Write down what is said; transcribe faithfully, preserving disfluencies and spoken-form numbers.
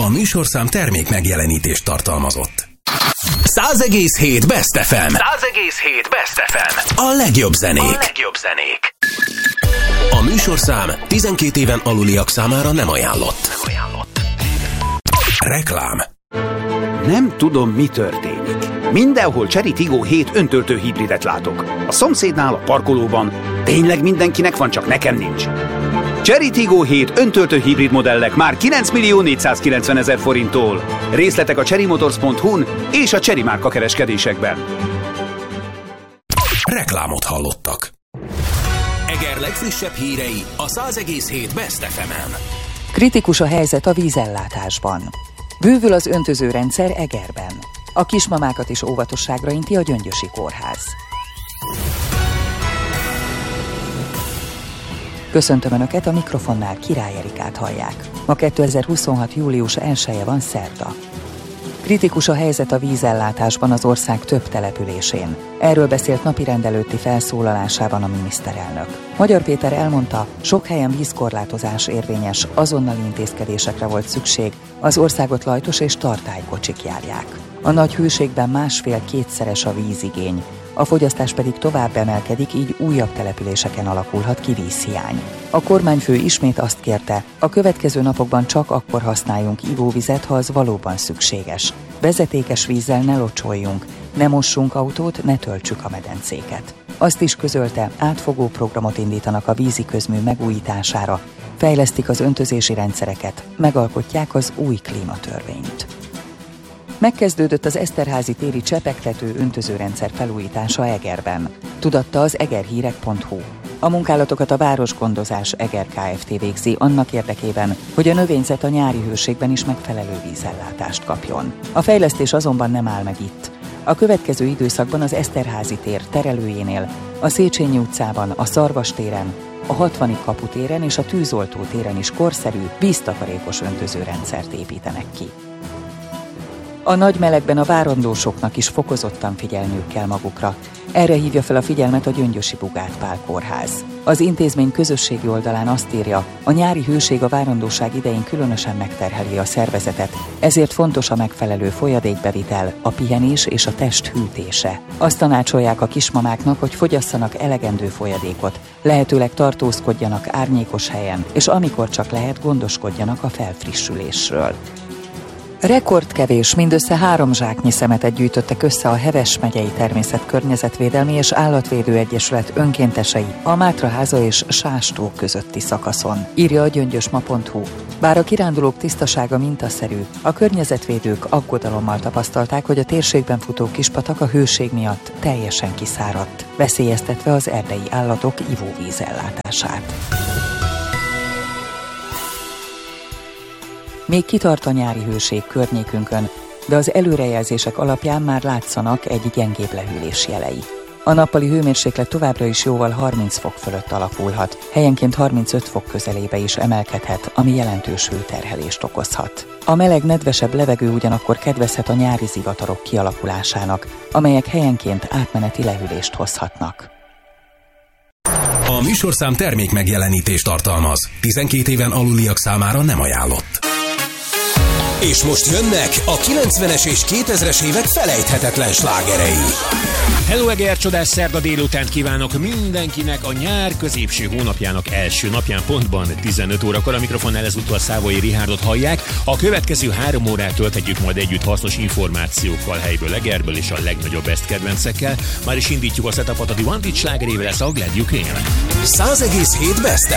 A műsorszám termék megjelenítést tartalmazott. száz egész hét Best ef em. száz egész hét Best ef em. A legjobb zenék. A legjobb zenék. A műsorszám tizenkét éven aluliak számára nem ajánlott. Nem ajánlott. Reklám. Nem tudom, mi történik. Mindenhol Chery Tiggo hét öntöltő hibridet látok. A szomszédnál, a parkolóban. Tényleg mindenkinek van, csak nekem nincs. Chery Tiggo hét öntöltő hibrid modellek már kilenc millió négyszázkilencvenezer forinttól. Részletek a chery motors pont hu-n és a Chery márka kereskedésekben. Reklámot hallottak. Eger legfrissebb hírei a száz egész hét Best ef emen. Kritikus a helyzet a vízellátásban. Bővül az öntözőrendszer Egerben. A kismamákat is óvatosságra inti a Gyöngyösi Kórház. Köszöntöm Önöket, a mikrofonnál Király Erikát hallják. Ma kétezer-huszonhat. július elseje van, szerda. Kritikus a helyzet a vízellátásban az ország több településén. Erről beszélt napirend előtti felszólalásában a miniszterelnök. Magyar Péter elmondta, sok helyen vízkorlátozás érvényes, azonnali intézkedésekre volt szükség, az országot lajtos és tartálykocsik járják. A nagy hőségben másfél-kétszeres a vízigény, a fogyasztás pedig tovább emelkedik, így újabb településeken alakulhat ki vízhiány. A kormányfő ismét azt kérte, a következő napokban csak akkor használjunk ivóvizet, ha az valóban szükséges. Vezetékes vízzel ne locsoljunk, ne mossunk autót, ne töltsük a medencéket. Azt is közölte, átfogó programot indítanak a vízi közmű megújítására, fejlesztik az öntözési rendszereket, megalkotják az új klímatörvényt. Megkezdődött az Eszterházy téri csepegtető öntözőrendszer felújítása Egerben, tudatta az egerhírek pont hu. A munkálatokat a Városgondozás Eger Kft. Végzi annak érdekében, hogy a növényzet a nyári hőségben is megfelelő vízellátást kapjon. A fejlesztés azonban nem áll meg itt. A következő időszakban az Eszterházy tér terelőjénél, a Széchenyi utcában, a Szarvas téren, a hatvadik kaputéren és a Tűzoltó téren is korszerű, víztakarékos öntözőrendszert építenek ki. A nagy melegben a várandósoknak is fokozottan figyelniük kell magukra. Erre hívja fel a figyelmet a Gyöngyösi Bugát Pál Kórház. Az intézmény közösségi oldalán azt írja, a nyári hőség a várandóság idején különösen megterheli a szervezetet, ezért fontos a megfelelő folyadékbevitel, a pihenés és a test hűtése. Azt tanácsolják a kismamáknak, hogy fogyasszanak elegendő folyadékot, lehetőleg tartózkodjanak árnyékos helyen, és amikor csak lehet, gondoskodjanak a felfrissülésről. Rekordkevés, mindössze három zsáknyi szemetet gyűjtöttek össze a Heves megyei Természetkörnyezetvédelmi és Állatvédő Egyesület önkéntesei a Mátraháza és Sástó közötti szakaszon, írja a gyöngyösma pont hu. Bár a kirándulók tisztasága mintaszerű, a környezetvédők aggodalommal tapasztalták, hogy a térségben futó kispatak a hőség miatt teljesen kiszáradt, veszélyeztetve az erdei állatok ivóvíz ellátását. Még kitart a nyári hőség környékünkön, de az előrejelzések alapján már látszanak egy gyengébb lehűlés jelei. A nappali hőmérséklet továbbra is jóval harminc fok fölött alakulhat, helyenként harmincöt fok közelébe is emelkedhet, ami jelentős hőterhelést okozhat. A meleg, nedvesebb levegő ugyanakkor kedvezhet a nyári zivatarok kialakulásának, amelyek helyenként átmeneti lehűlést hozhatnak. A műsorszám termék megjelenítést tartalmaz. tizenkét éven aluliak számára nem ajánlott. És most jönnek a kilencvenes és kétezres évek felejthetetlen slágerei. Hello Eger, csodás szerda délutánt kívánok mindenkinek a nyár középső hónapjának első napján, pontban tizenöt órakor. A mikrofonnál ezúttal Szávai Rihárdot hallják. A következő három órát tölthetjük majd együtt hasznos információkkal helyből, Egerből és a legnagyobb best kedvencekkel. Már is indítjuk a setupot a The Wanted slágerével, ez a Glad You Came. száz egész hét Best